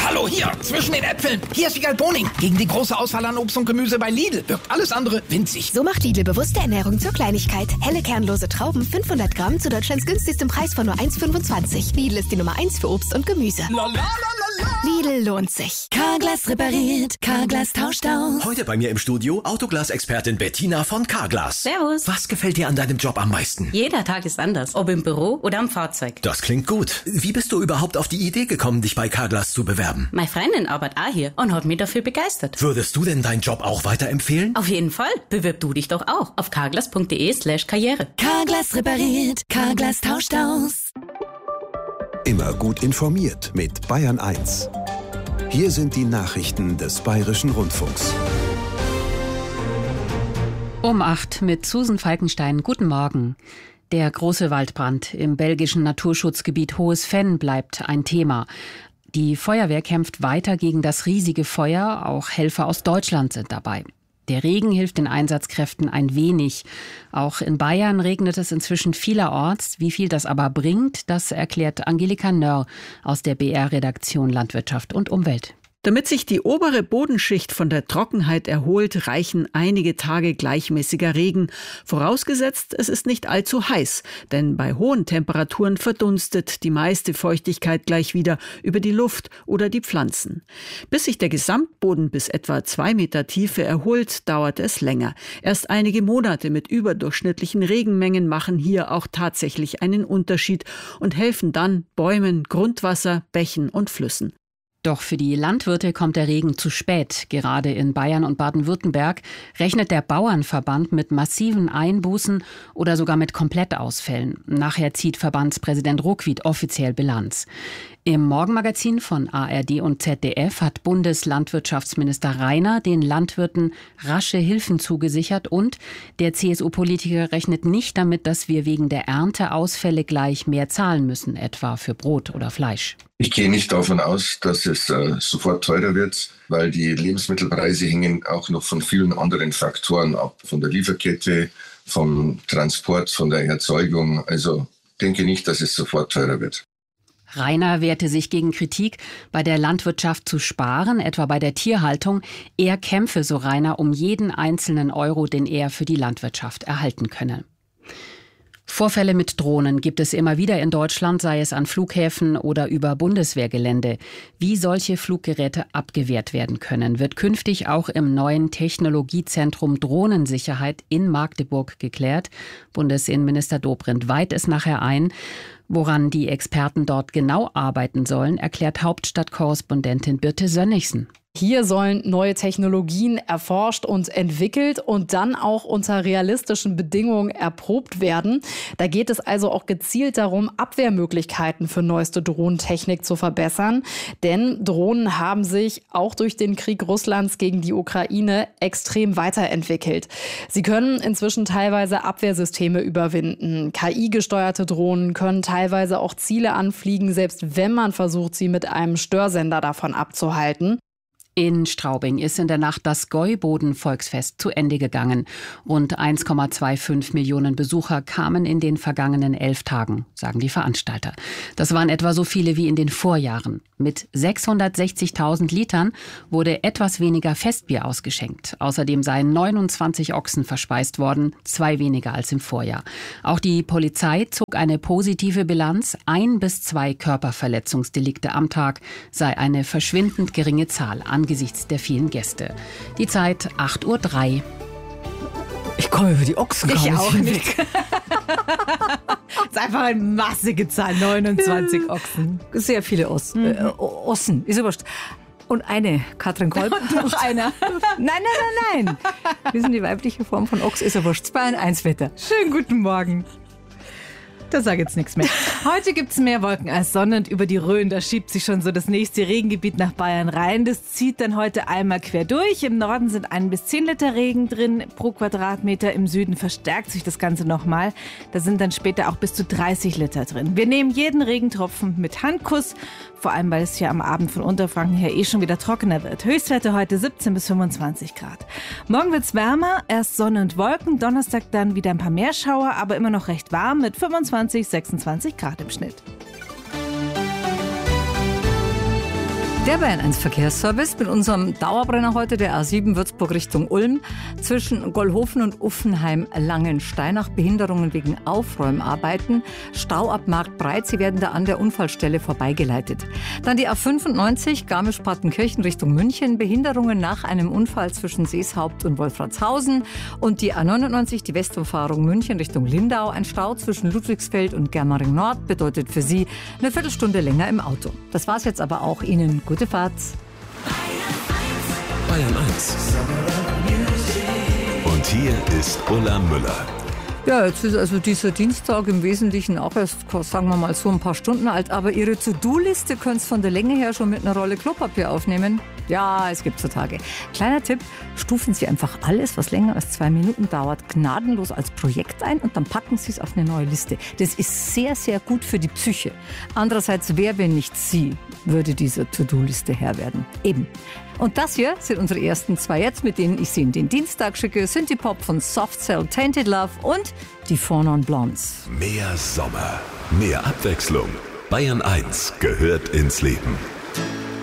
Hallo, hier, zwischen den Äpfeln. Hier ist Wiegald Boning. Gegen die große Auswahl an Obst und Gemüse bei Lidl wirkt alles andere winzig. So macht Lidl bewusste Ernährung zur Kleinigkeit. Helle kernlose Trauben 500 Gramm zu Deutschlands günstigstem Preis von nur 1,25. Lidl ist die Nummer 1 für Obst und Gemüse. Lidl lohnt sich. Carglass repariert, Carglass tauscht aus. Heute bei mir im Studio Autoglas-Expertin Bettina von Carglass. Servus. Was gefällt dir an deinem Job am meisten? Jeder Tag ist anders, ob im Büro oder am Fahrzeug. Das klingt gut. Wie bist du überhaupt auf die Idee gekommen, dich bei Carglass zu bewerben? Meine Freundin arbeitet auch hier und hat mich dafür begeistert. Würdest du denn deinen Job auch weiterempfehlen? Auf jeden Fall. Bewirb du dich doch auch auf carglass.de/karriere. Carglass repariert, Carglass tauscht aus. Immer gut informiert mit Bayern 1. Hier sind die Nachrichten des Bayerischen Rundfunks. Um 8 mit Susan Falkenstein. Guten Morgen. Der große Waldbrand im belgischen Naturschutzgebiet Hohes Venn bleibt ein Thema. Die Feuerwehr kämpft weiter gegen das riesige Feuer. Auch Helfer aus Deutschland sind dabei. Der Regen hilft den Einsatzkräften ein wenig. Auch in Bayern regnet es inzwischen vielerorts. Wie viel das aber bringt, das erklärt Angelika Nörr aus der BR-Redaktion Landwirtschaft und Umwelt. Damit sich die obere Bodenschicht von der Trockenheit erholt, reichen einige Tage gleichmäßiger Regen. Vorausgesetzt, es ist nicht allzu heiß, denn bei hohen Temperaturen verdunstet die meiste Feuchtigkeit gleich wieder über die Luft oder die Pflanzen. Bis sich der Gesamtboden bis etwa 2 Meter Tiefe erholt, dauert es länger. Erst einige Monate mit überdurchschnittlichen Regenmengen machen hier auch tatsächlich einen Unterschied und helfen dann Bäumen, Grundwasser, Bächen und Flüssen. Doch für die Landwirte kommt der Regen zu spät. Gerade in Bayern und Baden-Württemberg rechnet der Bauernverband mit massiven Einbußen oder sogar mit Komplettausfällen. Nachher zieht Verbandspräsident Ruckwied offiziell Bilanz. Im Morgenmagazin von ARD und ZDF hat Bundeslandwirtschaftsminister Rainer den Landwirten rasche Hilfen zugesichert und der CSU-Politiker rechnet nicht damit, dass wir wegen der Ernteausfälle gleich mehr zahlen müssen, etwa für Brot oder Fleisch. Ich gehe nicht davon aus, dass es sofort teurer wird, weil die Lebensmittelpreise hängen auch noch von vielen anderen Faktoren ab. Von der Lieferkette, vom Transport, von der Erzeugung. Also denke nicht, dass es sofort teurer wird. Rainer wehrte sich gegen Kritik, bei der Landwirtschaft zu sparen, etwa bei der Tierhaltung. Er kämpfe, so Rainer, um jeden einzelnen Euro, den er für die Landwirtschaft erhalten könne. Vorfälle mit Drohnen gibt es immer wieder in Deutschland, sei es an Flughäfen oder über Bundeswehrgelände. Wie solche Fluggeräte abgewehrt werden können, wird künftig auch im neuen Technologiezentrum Drohnensicherheit in Magdeburg geklärt. Bundesinnenminister Dobrindt weiht es nachher ein. Woran die Experten dort genau arbeiten sollen, erklärt Hauptstadtkorrespondentin Birte Sönnigsen. Hier sollen neue Technologien erforscht und entwickelt und dann auch unter realistischen Bedingungen erprobt werden. Da geht es also auch gezielt darum, Abwehrmöglichkeiten für neueste Drohnentechnik zu verbessern. Denn Drohnen haben sich auch durch den Krieg Russlands gegen die Ukraine extrem weiterentwickelt. Sie können inzwischen teilweise Abwehrsysteme überwinden. KI-gesteuerte Drohnen können teilweise auch Ziele anfliegen, selbst wenn man versucht, sie mit einem Störsender davon abzuhalten. In Straubing ist in der Nacht das Gäuboden-Volksfest zu Ende gegangen. Rund 1,25 Millionen Besucher kamen in den vergangenen 11 Tagen, sagen die Veranstalter. Das waren etwa so viele wie in den Vorjahren. Mit 660.000 Litern wurde etwas weniger Festbier ausgeschenkt. Außerdem seien 29 Ochsen verspeist worden, 2 weniger als im Vorjahr. Auch die Polizei zog eine positive Bilanz. 1 bis 2 Körperverletzungsdelikte am Tag sei eine verschwindend geringe Zahl angesichts der vielen Gäste. Die Zeit 8:03 Uhr. Ich komme über die Ochsen kaum Ich auch hinweg. nicht. Das ist einfach eine massige Zahl, 29 Ochsen. Sehr viele Ossen, ist aber... Und eine, Katrin Kolb. Und noch einer. Nein. Wir sind die weibliche Form von Ochs, ist ja wurscht. 2-1 Wetter. Schönen guten Morgen. Da sage ich jetzt nichts mehr. Heute gibt es mehr Wolken als Sonne und über die Rhön, da schiebt sich schon so das nächste Regengebiet nach Bayern rein. Das zieht dann heute einmal quer durch. Im Norden sind 1 bis 10 Liter Regen drin pro Quadratmeter. Im Süden verstärkt sich das Ganze nochmal. Da sind dann später auch bis zu 30 Liter drin. Wir nehmen jeden Regentropfen mit Handkuss, vor allem weil es hier am Abend von Unterfranken her schon wieder trockener wird. Höchstwerte heute 17 bis 25 Grad. Morgen wird es wärmer, erst Sonne und Wolken, Donnerstag dann wieder ein paar mehr Schauer, aber immer noch recht warm mit 25, 26 Grad im Schnitt. Der Bayern 1 Verkehrsservice mit unserem Dauerbrenner heute, der A7 Würzburg Richtung Ulm. Zwischen Gollhofen und Uffenheim-Langenstein nach Behinderungen wegen Aufräumarbeiten. Stau ab Marktbreit, Sie werden da an der Unfallstelle vorbeigeleitet. Dann die A95 Garmisch-Partenkirchen Richtung München. Behinderungen nach einem Unfall zwischen Seeshaupt und Wolfratshausen. Und die A99, die Westumfahrung München Richtung Lindau. Ein Stau zwischen Ludwigsfeld und Germering Nord bedeutet für Sie eine Viertelstunde länger im Auto. Das war's jetzt aber auch. Ihnen gute Fahrt. Bayern 1. Und hier ist Ulla Müller. Ja, jetzt ist also dieser Dienstag im Wesentlichen auch erst, sagen wir mal, so ein paar Stunden alt. Aber Ihre To-Do-Liste könnt ihr von der Länge her schon mit einer Rolle Klopapier aufnehmen. Ja, es gibt so Tage. Kleiner Tipp, stufen Sie einfach alles, was länger als 2 Minuten dauert, gnadenlos als Projekt ein und dann packen Sie es auf eine neue Liste. Das ist sehr, sehr gut für die Psyche. Andererseits, wer, wenn nicht Sie, würde dieser To-Do-Liste Herr werden? Eben. Und das hier sind unsere ersten 2 jetzt, mit denen ich Sie in den Dienstag schicke. Synthie Pop von Soft Cell, Tainted Love und die Four Non Blondes. Mehr Sommer, mehr Abwechslung. Bayern 1 gehört ins Leben.